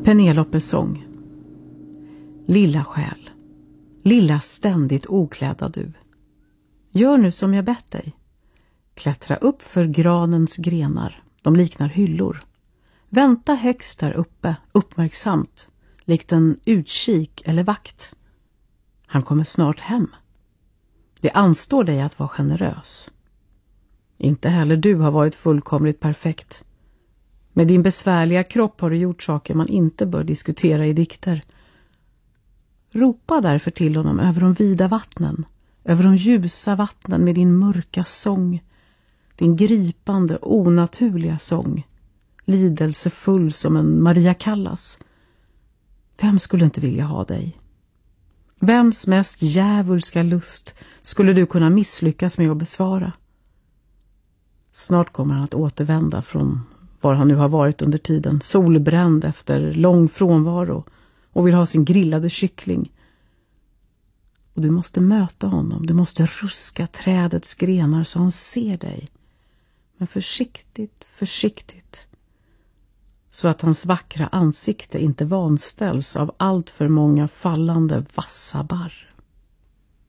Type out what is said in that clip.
Penelopes sång. Lilla själ, lilla ständigt oklädda du. Gör nu som jag bett dig. Klättra upp för granens grenar, de liknar hyllor. Vänta högst där uppe, uppmärksamt, likt en utkik eller vakt. Han kommer snart hem. Det anstår dig att vara generös. Inte heller du har varit fullkomligt perfekt. Med din besvärliga kropp har du gjort saker man inte bör diskutera i dikter. Ropa därför till honom över de vida vattnen, över de ljusa vattnen med din mörka sång, din gripande, onaturliga sång, lidelsefull som en Maria Callas. Vem skulle inte vilja ha dig? Vems mest djävulska lust skulle du kunna misslyckas med att besvara? Snart kommer han att återvända från var han nu har varit under tiden, solbränd efter lång frånvaro, och vill ha sin grillade kyckling. Och du måste möta honom, du måste ruska trädets grenar så han ser dig. Men försiktigt, försiktigt. Så att hans vackra ansikte inte vanställs av allt för många fallande vassa barr.